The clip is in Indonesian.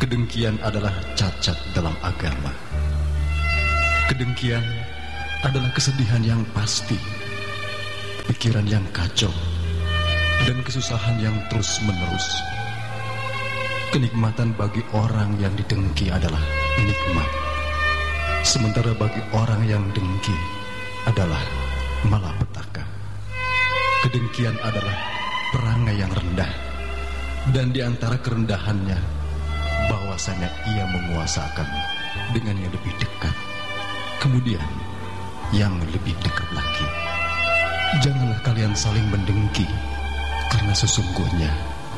Kedengkian adalah cacat dalam agama. Kedengkian adalah kesedihan yang pasti, pikiran yang kacau, dan kesusahan yang terus-menerus. Kenikmatan bagi orang yang didengki adalah nikmat, sementara bagi orang yang dengki adalah malapetaka. Kedengkian adalah perangai yang rendah, dan di antara kerendahannya, bahwasanya ia menguasakan dengan yang lebih dekat, kemudian yang lebih dekat lagi. Janganlah kalian saling mendengki, karena sesungguhnya